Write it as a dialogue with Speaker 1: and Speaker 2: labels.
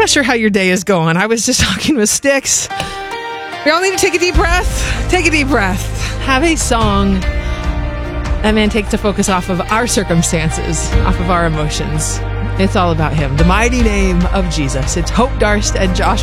Speaker 1: not sure how your day is going. I was just talking with Sticks. We all need to take a deep breath. Take a deep breath. Have a song that man takes the focus off of our circumstances, off of our emotions. It's all about him. The mighty name of Jesus. It's Hope Darst and Josh